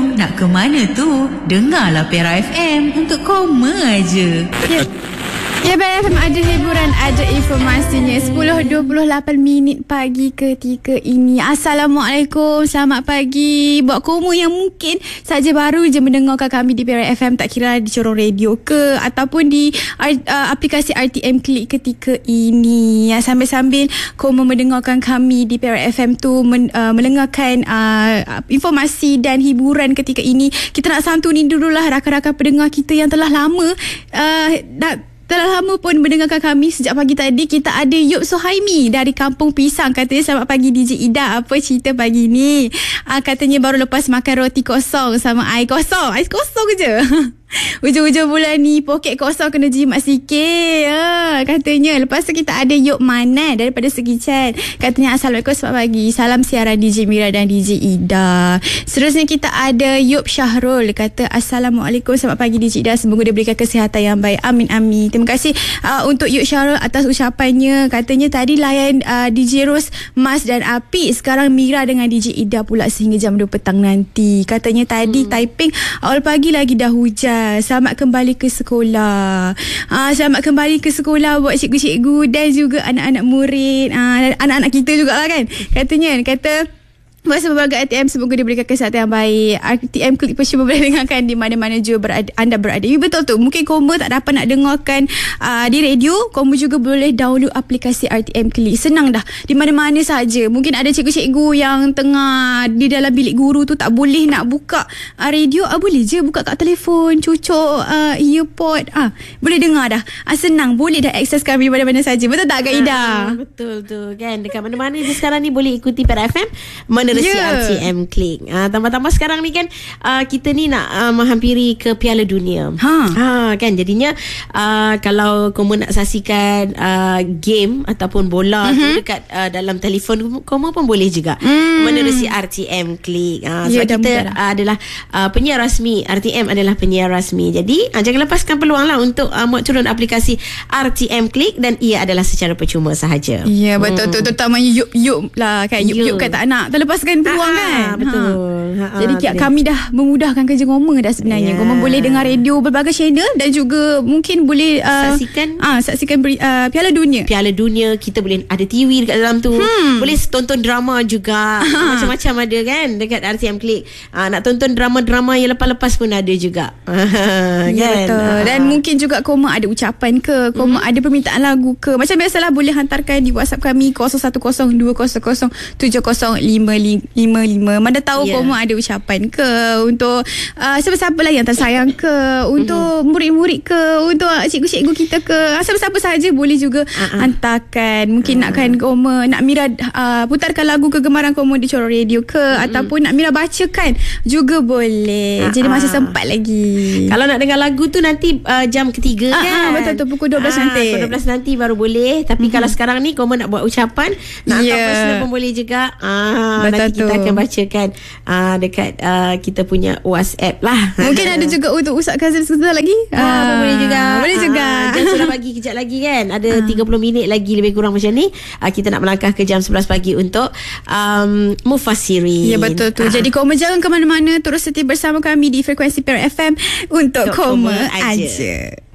dong. Nak ke mana tu? Dengarlah Pera FM untuk koma aje. Ya, Pera FM ada hiburan, ada informasinya. 10.28 pagi ketika ini. Assalamualaikum, selamat pagi. Buat kamu yang mungkin saja baru je mendengarkan kami di Pera FM, tak kira di corong radio ke ataupun di aplikasi RTM Klik ketika ini. Ya, sambil-sambil kamu mendengarkan kami di Pera FM tu mendengarkan informasi dan hiburan ketika ini, kita nak santunin dululah rakan-rakan pendengar kita yang telah lama telah lama pun mendengarkan kami sejak pagi tadi. Kita ada Yop Suhaimi dari Kampung Pisang. Katanya, selamat pagi DJ Ida, apa cerita pagi ni? Katanya baru lepas makan roti kosong sama air kosong. Ais kosong je. Ujung-ujung bulan ni poket kosong, kena jimat sikit. Katanya. Lepas tu kita ada Yop Manan daripada Segi Chat. Katanya, Assalamualaikum, selamat pagi. Salam siaran DJ Mira dan DJ Ida. Seterusnya kita ada Yop Syahrul. Kata, Assalamualaikum, selamat pagi DJ Ida. Semoga dia berikan kesihatan yang baik. Amin, amin. Terima kasih untuk Yop Syahrul atas ucapannya. Katanya tadi layan DJ Ros, Mas dan Api. Sekarang Mira dengan DJ Ida pula sehingga jam 2 petang nanti. Katanya tadi typing awal pagi lagi dah hujan. Selamat kembali ke sekolah. Selamat kembali ke sekolah buat cikgu-cikgu dan juga anak-anak murid, anak-anak kita jugalah kan. Kata buat sebagai RTM, semoga diberikan kesihatan yang baik. RTM Klik pun cuba boleh dengarkan di mana-mana juga anda berada. Ya, betul tu. Mungkin kamu tak dapat nak dengarkan di radio, kamu juga boleh download aplikasi RTM Klik. Senang dah. Di mana-mana saja. Mungkin ada cikgu-cikgu yang tengah di dalam bilik guru tu tak boleh nak buka radio. Boleh je buka kat telefon, cucuk earpod. Boleh dengar dah. Senang. Boleh dah akses kami di mana-mana saja. Betul tak Kak Ida? Betul tu kan. Dekat mana-mana je sekarang ni boleh ikuti Pera FM menerusi RTM Klik. Tambah-tambah sekarang ni kan kita ni nak menghampiri ke Piala Dunia. Kan jadinya kalau kamu nak saksikan game ataupun bola tu dekat dalam telefon kamu pun boleh juga menerusi RTM Klik. Sebab kita adalah penyiar rasmi, RTM adalah penyiar rasmi. Jadi jangan lepaskan peluang lah untuk muat turun aplikasi RTM Klik, dan ia adalah secara percuma sahaja. Ya, betul tu. Terutamanya Yup lah kan. Yup kan tak nak terlepaskan peluang kan. Betul. Jadi kami dah memudahkan kerja Goma dah sebenarnya. Goma boleh dengar radio berbagai channel dan juga mungkin boleh saksikan Piala Dunia. Piala Dunia, kita boleh ada TV dekat dalam tu. Boleh tonton drama juga. Macam-macam ada kan dekat RTM Klik. Nak tonton drama-drama yang lepas-lepas pun ada juga. Kan? Betul. Dan mungkin juga Goma ada ucapan ke, Goma ada permintaan lagu ke. Macam biasalah boleh hantarkan di WhatsApp kami 010200705555. Mana tahu kamu ada ucapan ke untuk siapa-siapa lah yang tersayang ke, untuk murid-murid ke, untuk cikgu-cikgu kita ke, siapa-siapa sahaja boleh juga hantarkan. Mungkin nakkan kamu, nak Mira putarkan lagu kegemaran kamu di corong radio ke, ataupun nak Mira bacakan juga boleh. Jadi masih sempat lagi. Kalau nak dengar lagu tu nanti jam ketiga kan. Betul tu, pukul 12 nanti. Pukul 12 nanti baru boleh. Tapi kalau sekarang ni kamu nak buat ucapan, nak hantar personal pun boleh juga. Nanti kita akan bacakan dekat kita punya WhatsApp lah. Mungkin ada juga untuk Ustaz Kazim sebentar lagi. Boleh juga. Boleh juga. Jam 11 pagi kejap lagi kan. Ada 30 minit lagi lebih kurang macam ni. Kita nak melangkah ke jam 11 pagi untuk Mufassirin. Ya, betul tu. Jadi koma jangan ke mana-mana, terus setia bersama kami di frekuensi Pera FM untuk koma aja.